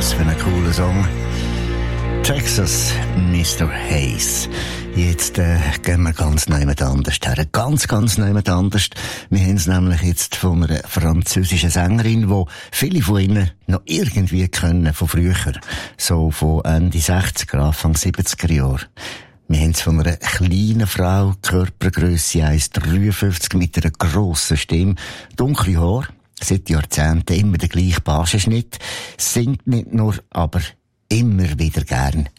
Was für ein cooler Song. Texas, Mr. Hayes. Jetzt gehen wir ganz niemand anders her. Ganz niemand anders. Wir haben es nämlich jetzt von einer französischen Sängerin, die viele von ihnen noch irgendwie kennen von früher. So von Ende 60er, Anfang 70er Jahre. Wir haben es von einer kleinen Frau, Körpergrösse 1,53 mit einer grossen Stimme, dunkle Haare, seit Jahrzehnten immer der gleiche Basenschnitt, singt nicht nur, aber immer wieder gern